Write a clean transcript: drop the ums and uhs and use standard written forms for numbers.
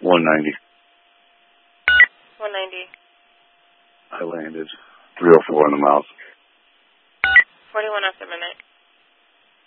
190. 190. I landed 304 in the mouth. 41 after midnight.